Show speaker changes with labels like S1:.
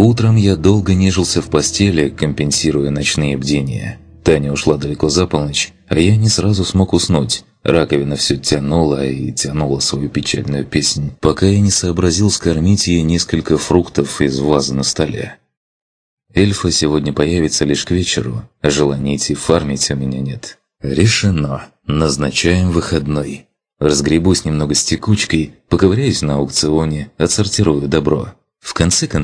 S1: Утром я долго нежился в постели, компенсируя ночные бдения. Таня ушла далеко за полночь, а я не сразу смог уснуть. Раковина все тянула и тянула свою печальную песнь, пока я не сообразил скормить ей несколько фруктов из вазы на столе. Эльфа сегодня появится лишь к вечеру, а желания идти фармить у меня нет. Решено. Назначаем выходной. Разгребусь немного с текучкой, поковыряюсь на аукционе, отсортирую добро. В конце концов,